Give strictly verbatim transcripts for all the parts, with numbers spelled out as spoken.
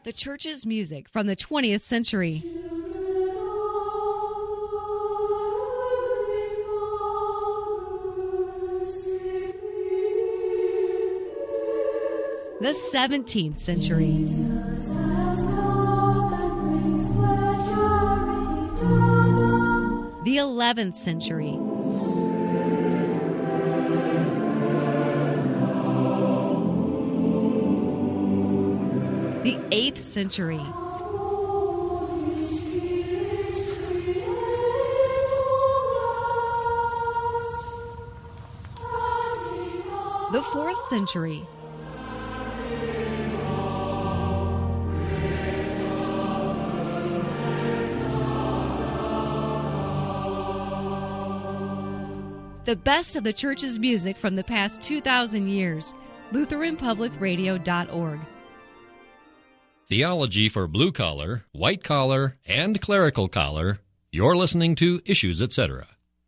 The church's music from the twentieth century. The seventeenth century. The eleventh century. The eighth century. The fourth century. The best of the church's music from the past two thousand years. Lutheran Public Radio dot org. Theology for blue collar, white collar, and clerical collar. You're listening to Issues, et cetera.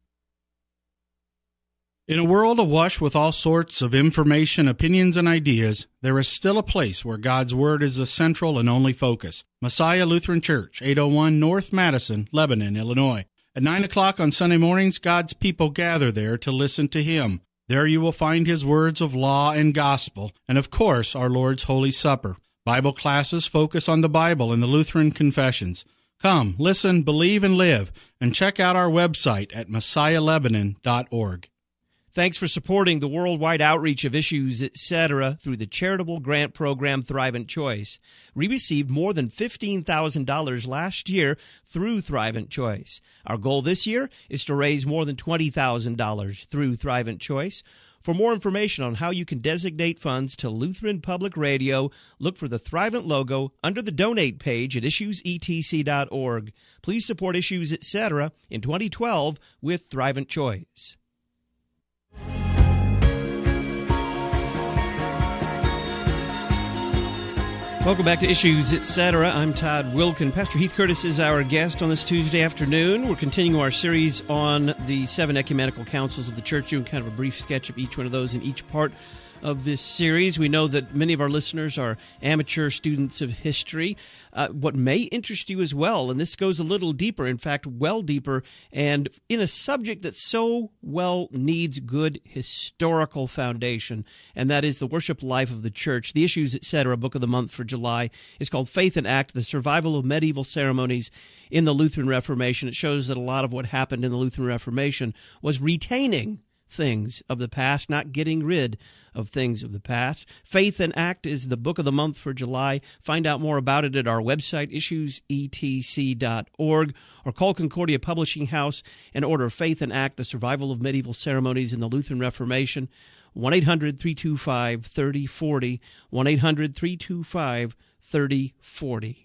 In a world awash with all sorts of information, opinions, and ideas, there is still a place where God's Word is the central and only focus. Messiah Lutheran Church, eight oh one North Madison, Lebanon, Illinois. At nine o'clock on Sunday mornings, God's people gather there to listen to Him. There you will find His words of law and gospel, and of course, our Lord's Holy Supper. Bible classes focus on the Bible and the Lutheran confessions. Come, listen, believe, and live, and check out our website at Messiah Lebanon dot org. Thanks for supporting the worldwide outreach of Issues, et cetera through the charitable grant program Thrivent Choice. We received more than fifteen thousand dollars last year through Thrivent Choice. Our goal this year is to raise more than twenty thousand dollars through Thrivent Choice. For more information on how you can designate funds to Lutheran Public Radio, look for the Thrivent logo under the Donate page at issues e t c dot org. Please support Issues, et cetera in twenty twelve with Thrivent Choice. Welcome back to Issues, et cetera. I'm Todd Wilkin. Pastor Heath Curtis is our guest on this Tuesday afternoon. We're continuing our series on the seven ecumenical councils of the church, doing kind of a brief sketch of each one of those in each part of this series. We know that many of our listeners are amateur students of history. Uh, what may interest you as well, and this goes a little deeper, in fact, well deeper, and in a subject that so well needs good historical foundation, and that is the worship life of the church. The Issues, et cetera, book of the month for July is called Faith and Act, the Survival of Medieval Ceremonies in the Lutheran Reformation. It shows that a lot of what happened in the Lutheran Reformation was retaining things of the past, not getting rid of things of the past. Faith and Act is the book of the month for July. Find out more about it at our website, issues e t c dot org, or call Concordia Publishing House and order Faith and Act, the Survival of Medieval Ceremonies in the Lutheran Reformation, one eight hundred three two five three oh four oh, one eight hundred three two five three oh four oh.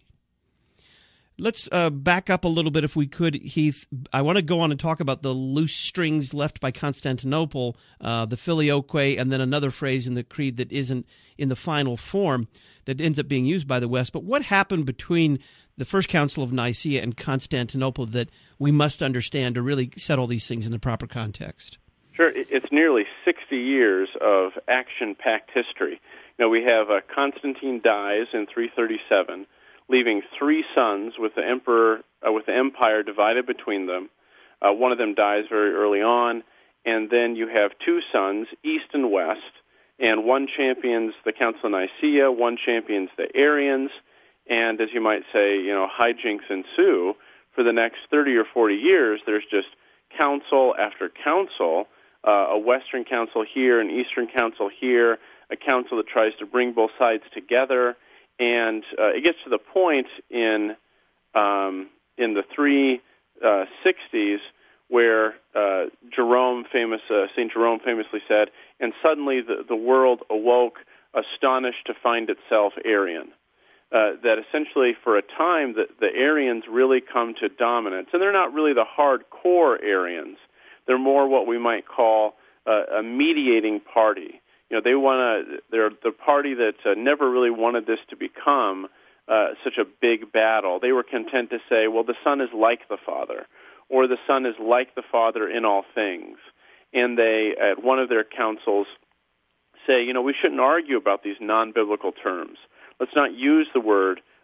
Let's uh, back up a little bit if we could, Heath. I want to go on and talk about the loose strings left by Constantinople, uh, the filioque, and then another phrase in the creed that isn't in the final form that ends up being used by the West. But what happened between the First Council of Nicaea and Constantinople that we must understand to really set all these things in the proper context? Sure. It's nearly sixty years of action-packed history. You know, we have uh, Constantine dies in three thirty-seven, leaving three sons with the emperor, uh, with the empire divided between them. Uh, one of them dies very early on, and then you have two sons, east and west, and one champions the Council of Nicaea, one champions the Arians, and as you might say, you know, hijinks ensue. For the next thirty or forty years, there's just council after council, uh, a Western council here, an Eastern council here, a council that tries to bring both sides together. And uh, it gets to the point in um, in the three sixties where uh, Jerome, famous uh, Saint Jerome, famously said, "And suddenly the, the world awoke, astonished to find itself Arian." Uh, that essentially, for a time, the, the Arians really come to dominance, and they're not really the hardcore Arians. They're more what we might call uh, a mediating party. You know, they want to. They're the party that uh, never really wanted this to become uh, such a big battle. They were content to say, "Well, the Son is like the Father," or "The Son is like the Father in all things." And they, at one of their councils, say, "You know, we shouldn't argue about these non-biblical terms. Let's not use the word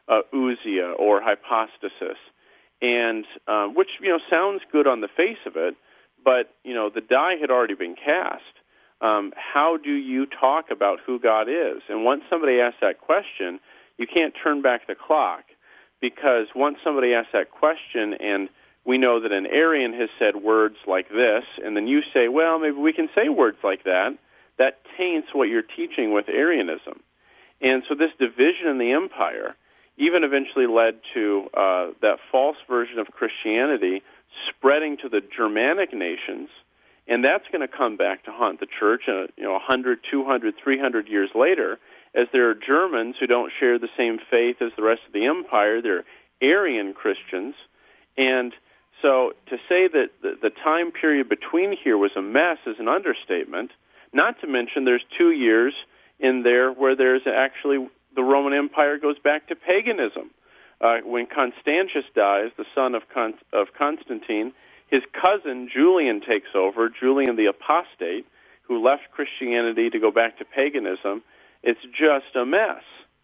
uh, ousia or hypostasis, and uh, which you know sounds good on the face of it, but you know the die had already been cast. Um, how do you talk about who God is? And once somebody asks that question, you can't turn back the clock, because once somebody asks that question, and we know that an Arian has said words like this, and then you say, well, maybe we can say words like that, that taints what you're teaching with Arianism. And so this division in the empire even eventually led to uh, that false version of Christianity spreading to the Germanic nations, and that's going to come back to haunt the church uh, you know, one hundred, two hundred, three hundred years later, as there are Germans who don't share the same faith as the rest of the empire. They're Arian Christians. And so to say that the, the time period between here was a mess is an understatement, not to mention there's two years in there where there's actually the Roman Empire goes back to paganism. Uh, when Constantius dies, the son of, Con- of Constantine, his cousin Julian takes over, Julian the Apostate, who left Christianity to go back to paganism. It's just a mess.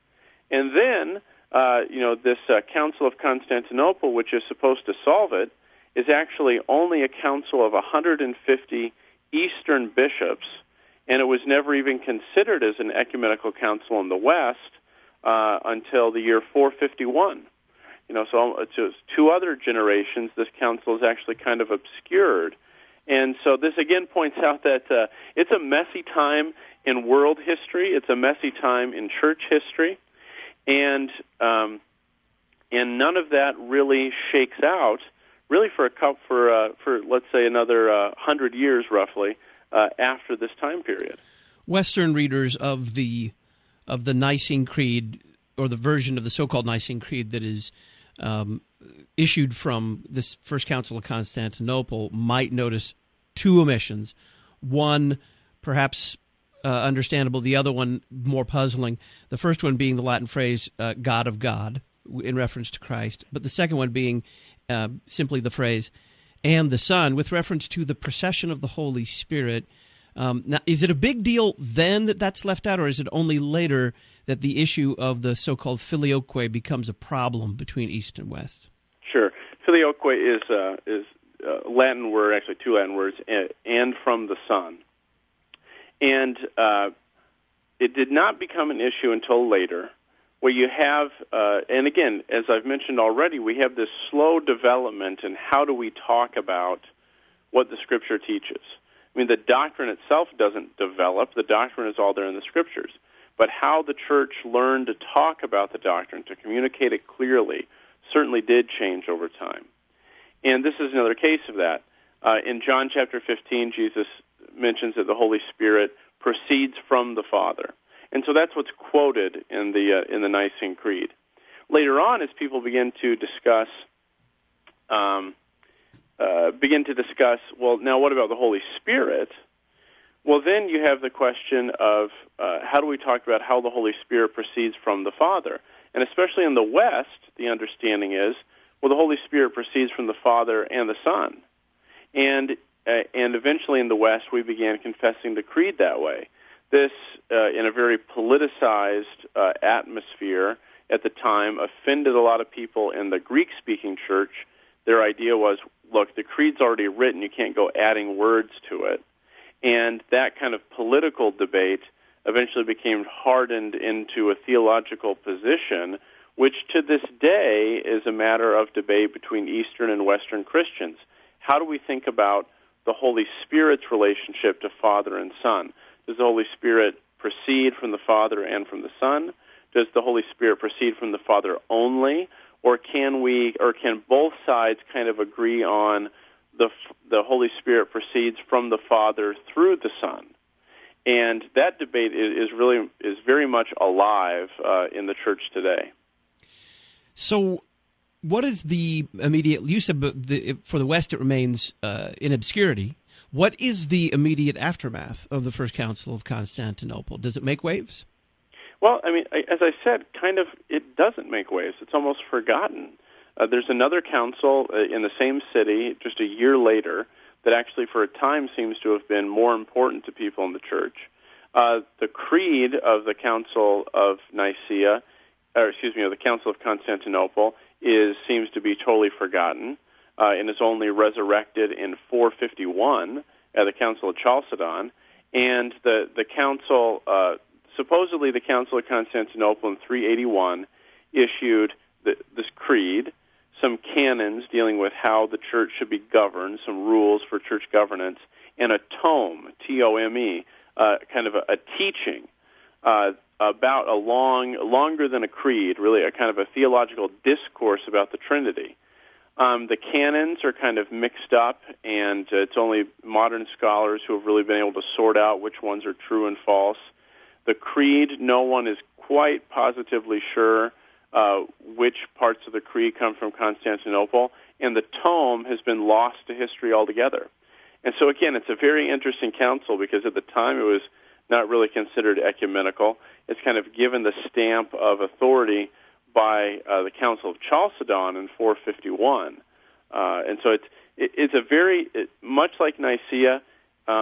And then, uh, you know, this uh, Council of Constantinople, which is supposed to solve it, is actually only a council of one hundred fifty Eastern bishops, and it was never even considered as an ecumenical council in the West uh, until the year four fifty-one. You know, so it's just two other generations, this council is actually kind of obscured. And so this again points out that uh, it's a messy time in world history. It's a messy time in church history. And um, and none of that really shakes out, really for a couple, for uh, for let's say another uh, hundred years roughly uh, after this time period. Western readers of the of the Nicene Creed, or the version of the so-called Nicene Creed that is um, issued from this First Council of Constantinople, might notice two omissions. One, perhaps uh, understandable; the other one more puzzling. The first one being the Latin phrase uh, "God of God" in reference to Christ, but the second one being Uh, simply the phrase, and the Son, with reference to the procession of the Holy Spirit. Um, now, is it a big deal then that that's left out, or is it only later that the issue of the so-called filioque becomes a problem between East and West? Sure. Filioque is uh, is uh, Latin word, actually two Latin words, and from the Son. And uh, it did not become an issue until later, where you have, uh, and again, as I've mentioned already, we have this slow development in how do we talk about what the Scripture teaches. I mean, the doctrine itself doesn't develop. The doctrine is all there in the Scriptures. But how the church learned to talk about the doctrine, to communicate it clearly, certainly did change over time. And this is another case of that. Uh, in John chapter fifteen, Jesus mentions that the Holy Spirit proceeds from the Father. And so that's what's quoted in the uh, in the Nicene Creed. Later on, as people begin to discuss, um, uh, begin to discuss, well, now what about the Holy Spirit? Well, then you have the question of uh, how do we talk about how the Holy Spirit proceeds from the Father? And especially in the West, the understanding is, well, the Holy Spirit proceeds from the Father and the Son. And uh, and eventually in the West, we began confessing the Creed that way. This, uh, in a very politicized uh, atmosphere at the time, offended a lot of people in the Greek-speaking church. Their idea was, look, the creed's already written, you can't go adding words to it. And that kind of political debate eventually became hardened into a theological position, which to this day is a matter of debate between Eastern and Western Christians. How do we think about the Holy Spirit's relationship to Father and Son? Does the Holy Spirit proceed from the Father and from the Son? Does the Holy Spirit proceed from the Father only, or can we, or can both sides kind of agree on the the Holy Spirit proceeds from the Father through the Son? And that debate is, is really is very much alive uh, in the church today. So, what is the immediate? You said the, for the West it remains uh, in obscurity. What is the immediate aftermath of the First Council of Constantinople? Does it make waves? Well, I mean, as I said, kind of it doesn't make waves. It's almost forgotten. Uh, there's another council uh, in the same city just a year later that actually for a time seems to have been more important to people in the church. Uh, the creed of the Council of Nicaea or excuse me, of the Council of Constantinople is seems to be totally forgotten uh, and is only resurrected in four fifty-one at the Council of Chalcedon. And the the council, uh, supposedly the Council of Constantinople in three eighty-one issued the, this creed, some canons dealing with how the church should be governed, some rules for church governance, and a tome, T O M E, uh, kind of a, a teaching uh, about a long, longer than a creed, really a kind of a theological discourse about the Trinity. Um, the canons are kind of mixed up, and uh, it's only modern scholars who have really been able to sort out which ones are true and false. The creed, no one is quite positively sure uh, which parts of the creed come from Constantinople, and the tome has been lost to history altogether. And so, again, it's a very interesting council because at the time it was not really considered ecumenical. It's kind of given the stamp of authority by uh, the Council of Chalcedon in four fifty-one. Uh, and so it's, it, it's a very, it, much like Nicaea,